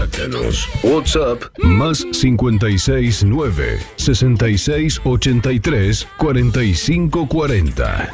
Contáctanos. WhatsApp más 569 6683 4540.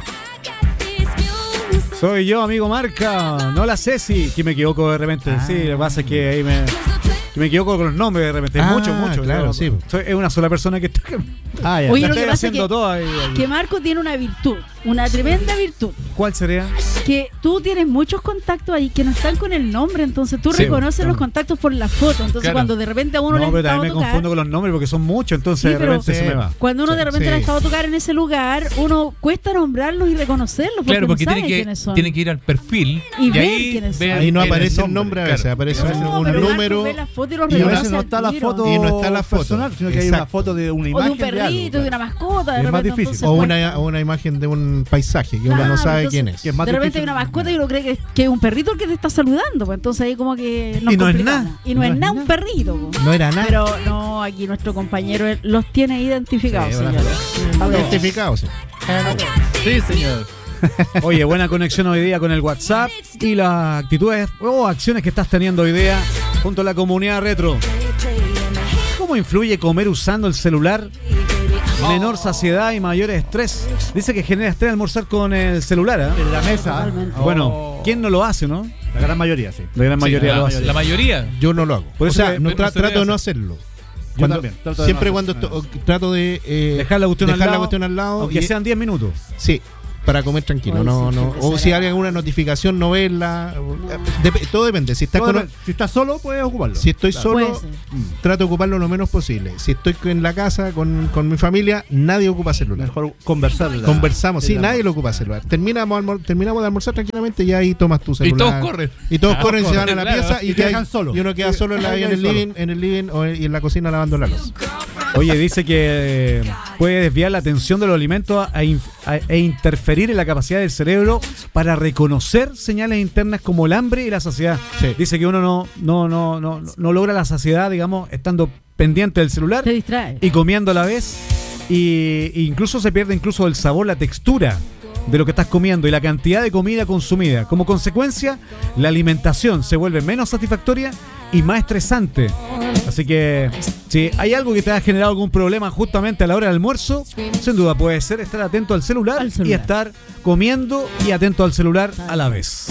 Soy yo, amigo Marca, no la Ceci, que me equivoco de repente. Sí, lo que pasa es que ahí me equivoco con los nombres de repente. Mucho. Claro, sí. Es una sola persona que está. Ya. Oye, la lo que estoy pasa es haciendo toda ahí. que Marco tiene una virtud, una tremenda virtud, ¿Cuál sería? que tú tienes muchos contactos ahí que no están con el nombre, entonces tú Sí, reconoces los contactos por la foto, entonces Claro. cuando de repente a uno le No, ha pero estado también me tocar, confundo con los nombres porque son muchos, entonces Sí, de pero- repente se me va. cuando uno de repente le ha estado a tocar en ese lugar, uno cuesta nombrarlos y reconocerlos Claro, porque no sabe quiénes son. tiene que ir al perfil Y ver ahí quiénes son. ver Ahí no el aparece el nombre a veces, claro. aparece No, un pero número. Marco ve la foto y los y a reconoce veces al no está la tiro. foto Y no está la foto. personal, sino que hay Exacto. una foto de una O imagen de un perrito, de una mascota, de Es más repente, difícil. entonces O cuesta. una imagen de un paisaje que uno no Claro, sabe entonces, quién es. que es más de repente hay difícil. una mascota y uno cree que es un perrito el que te está saludando, pues entonces ahí como que nos Y no es complicamos. nada. Y no es nada un perrito. Pues. No era nada. Pero no, aquí nuestro compañero los tiene identificados, Sí, señores. Identificado, sí. Sí, señor. Oye, buena conexión hoy día con el WhatsApp y las actitudes o acciones que estás teniendo hoy día junto a la comunidad retro. ¿Cómo influye comer usando el celular? Menor saciedad y mayor estrés. Dice que genera estrés almorzar con el celular, ¿eh? En la mesa. Totalmente. Bueno, ¿quién no lo hace, no? La gran mayoría, sí. La gran mayoría Sí, lo hace. la mayoría. Yo no lo hago. Por O eso sea, que- no pero no se trato debe de no hacer. hacerlo. Yo Cuando- también, trato de siempre no cuando hacerlo. trato de Dejar la cuestión al lado. aunque y- sean 10 minutos. Sí, para comer tranquilo. Ay, No, sí, no. qué O si hay desagradable. alguna notificación, no verla. Todo depende. Si estás solo, puedes ocuparlo. si estoy Puede solo, ser. trato de ocuparlo lo menos posible. Si estoy en la casa con mi familia, nadie ocupa celular. Mejor conversar. Conversamos, sí, nadie lo ocupa celular. Terminamos de almorzar tranquilamente y ahí tomas tu Y celular. todos corren. Y todos corren y se van a la Claro. pieza Y te dejan solo. y uno queda solo en el living y en la cocina lavando la loza. Oye, dice que puede desviar la atención de los alimentos e interferir en la capacidad del cerebro para reconocer señales internas como el hambre y la saciedad. Sí. Dice que uno no logra la saciedad, digamos, estando pendiente del celular Se distrae. y comiendo a la vez. Y incluso se pierde incluso el sabor, la textura de lo que estás comiendo y la cantidad de comida consumida. Como consecuencia, la alimentación se vuelve menos satisfactoria y más estresante. Así que si hay algo que te ha generado algún problema justamente a la hora del almuerzo, sin duda puede ser estar atento al celular y estar comiendo y atento al celular a la vez.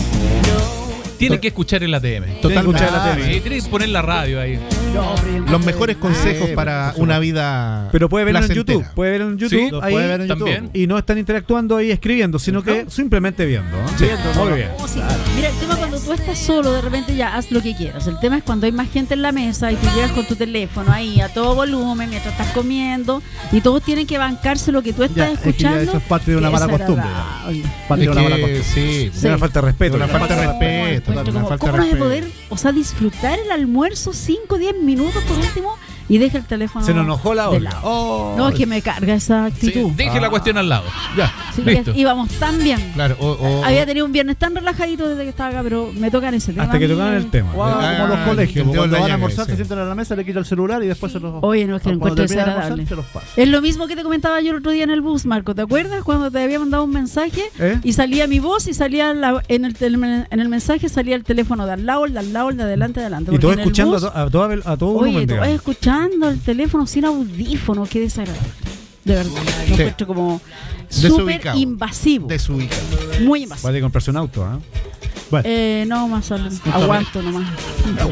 Tiene que escuchar el ATM. Totalmente. Sí, tiene que poner la radio ahí. Los mejores consejos para una vida. Pero puede verlo en placentera. YouTube, puede verlo en YouTube, Sí, lo ahí, puede ver en también. YouTube. y no están interactuando ahí escribiendo, sino que simplemente viendo. ¿eh? Muy bien. Oh, sí. Mira, el tema cuando tú estás solo, de repente ya haz lo que quieras. El tema es cuando hay más gente en la mesa y tú llegas con tu teléfono ahí a todo volumen mientras estás comiendo y todos tienen que bancarse lo que tú estás Ya, es que ya escuchando. eso es parte de una Qué mala costumbre. desagradable. Parte de una mala Es que, costumbre. sí, Es una falta de respeto. Una falta de respeto. Encuentro una como, falta ¿cómo de no vas a respeto. poder, o sea, disfrutar el almuerzo 5 o 10 minutos por último y deja el teléfono Se nos enojó la de ola. lado? No, es que me carga esa Sí, actitud. deje la cuestión al lado. Ya, Sí, listo. que íbamos tan bien. Claro, Había tenido un viernes tan relajadito desde que estaba acá, pero me tocan ese tema. Hasta que a mí. tocaban el tema. Como los Ah, colegios, el dedo cuando en la van a llaga, almorzar, sí. se sientan a la mesa, le quita el celular y después se los. Oye, no, es que lo cuando encuentro terminan de almorzar, desagradable. se los pasa. Es lo mismo que te comentaba yo el otro día en el bus, Marco. ¿Te acuerdas cuando te había mandado un mensaje y salía mi voz y salía en el mensaje salía el teléfono de al lado, el de al lado, el de adelante, adelante? Y todo Porque en el escuchando bus, a todo oye, volumen, tú vas digamos. escuchando el teléfono sin audífono, qué desagradable. De verdad, lo Sí. encuentro como súper Desubicado. invasivo. Desubicado. Muy invasivo. Va a comprarse un auto, ¿ah? Bueno. No, más solo. Aguanto nomás.